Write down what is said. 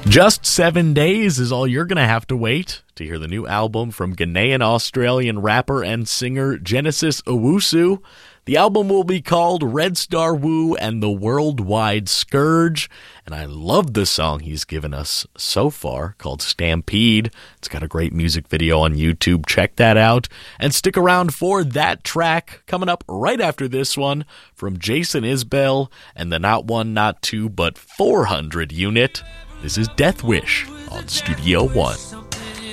Just 7 days is all you're going to have to wait to hear the new album from Ghanaian-Australian rapper and singer Genesis Owusu. The album will be called Red Star Woo and the Worldwide Scourge, and I love the song he's given us so far called Stampede. It's got a great music video on YouTube. Check that out, and stick around for that track coming up right after this one from Jason Isbell and the Not One, Not Two, but 400 unit. This is Death Wish on Studio One.